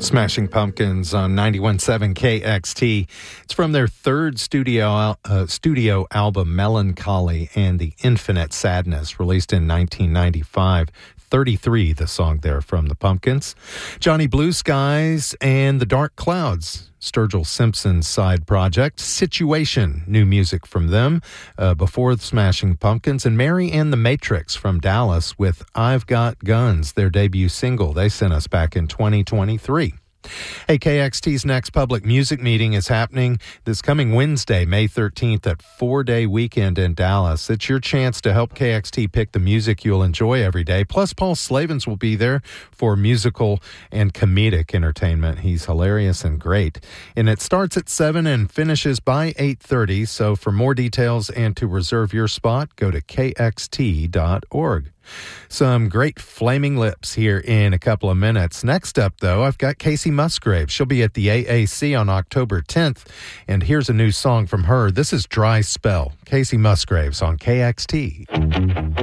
Smashing Pumpkins on 91.7 KXT. It's from their third studio album, Melancholy and the Infinite Sadness, released in 1995. 33, the song there from the Pumpkins. Johnny Blue Skies and the Dark Clouds, Sturgill Simpson's side project. Situation, new music from them before the Smashing Pumpkins. And Mary and the Matrix from Dallas with I've Got Guns, their debut single they sent us back in 2023. Hey, KXT's next public music meeting is happening this coming Wednesday, May 13th at 4-Day Weekend in Dallas. It's your chance to help KXT pick the music you'll enjoy every day. Plus, Paul Slavens will be there for musical and comedic entertainment. He's hilarious and great. And it starts at 7 and finishes by 8:30. So for more details and to reserve your spot, go to kxt.org. Some great Flaming Lips here in a couple of minutes. Next up, though, I've got Kacey Musgrave. She'll be at the AAC on October 10th, and here's a new song from her. This is Dry Spell. Kacey Musgraves on KXT.